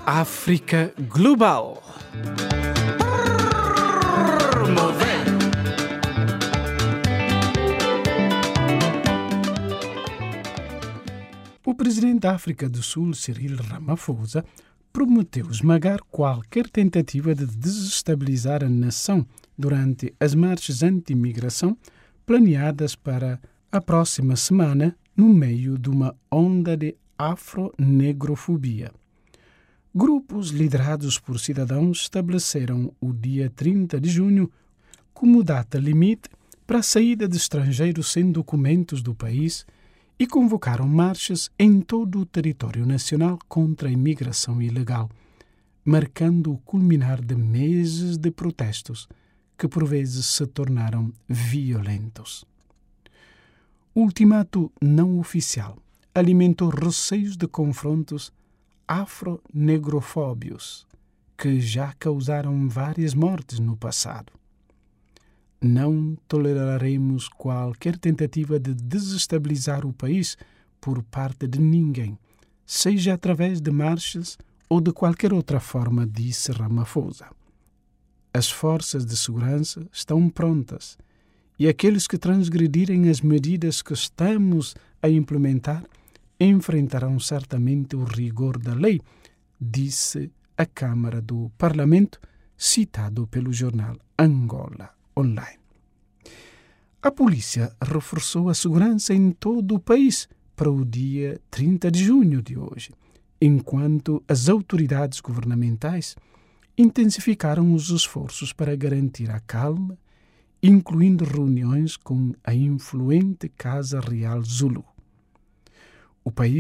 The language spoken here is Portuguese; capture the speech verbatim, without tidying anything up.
África Global. O presidente da África do Sul, Cyril Ramaphosa, prometeu esmagar qualquer tentativa de desestabilizar a nação durante as marchas anti-imigração planeadas para a próxima semana no meio de uma onda de afro-negrofobia. Grupos liderados por cidadãos estabeleceram o dia trinta de junho como data limite para a saída de estrangeiros sem documentos do país e convocaram marchas em todo o território nacional contra a imigração ilegal, marcando o culminar de meses de protestos que por vezes se tornaram violentos. O ultimato não oficial alimentou receios de confrontos afro-negrofóbios que já causaram várias mortes no passado. Não toleraremos qualquer tentativa de desestabilizar o país por parte de ninguém, seja através de marchas ou de qualquer outra forma, disse Ramaphosa. As forças de segurança estão prontas e aqueles que transgredirem as medidas que estamos a implementar enfrentarão certamente o rigor da lei, disse a Câmara do Parlamento, citado pelo jornal Angola Online. A polícia reforçou a segurança em todo o país para o dia trinta de junho de hoje, enquanto as autoridades governamentais intensificaram os esforços para garantir a calma, incluindo reuniões com a influente Casa Real Zulu. O país